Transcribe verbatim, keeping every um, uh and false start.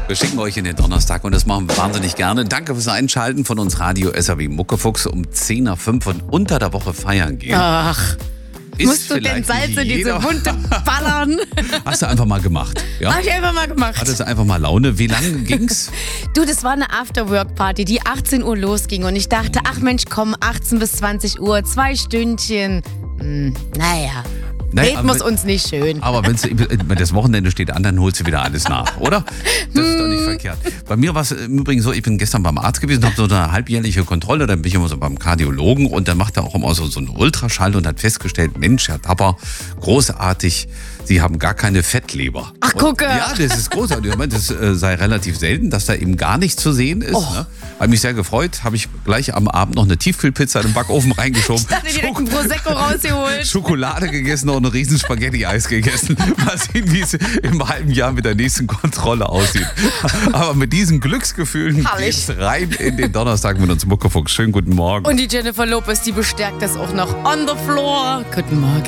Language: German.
Wir schicken euch in den Donnerstag und das machen wir wahnsinnig gerne. Danke fürs Einschalten von uns Radio S R W Muckefuchs um zehn nach fünf und unter der Woche feiern gehen. Ach, Ist musst du denn Salz in diese Wunde ballern? Hast du einfach mal gemacht. Ja? Hab ich einfach mal gemacht. Hattest du einfach mal Laune. Wie lange ging's? Du, das war eine Afterwork-Party, die achtzehn Uhr losging und ich dachte, ach Mensch, komm, achtzehn bis zwanzig Uhr, zwei Stündchen. Hm, naja. Naja, Reden muss aber- uns nicht schön. Aber wenn's, wenn das Wochenende steht an, dann holst du wieder alles nach, oder? Das ist doch nicht verkehrt. Bei mir war es im Übrigen so, ich bin gestern beim Arzt gewesen, habe so eine halbjährliche Kontrolle, dann bin ich immer so beim Kardiologen und dann macht er auch immer so, so einen Ultraschall und hat festgestellt, Mensch, Herr Tapper, großartig, Sie haben gar keine Fettleber. Ach, gucke. Und, ja, das ist großartig. Ich meine, das äh, sei relativ selten, dass da eben gar nichts zu sehen ist. Oh. Ne? Habe mich sehr gefreut, habe ich gleich am Abend noch eine Tiefkühlpizza in den Backofen reingeschoben. Ich dachte, direkt ein Prosecco rausgeholt. Schokolade gegessen und ein riesen Spaghetti-Eis gegessen. Mal sehen, wie es im halben Jahr mit der nächsten Kontrolle aussieht. Aber mit diesen Glücksgefühlen Herrlich. geht's rein in den Donnerstag mit uns Muckefuchs. Schönen guten Morgen. Und die Jennifer Lopez, die bestärkt das auch noch on the floor. Guten Morgen.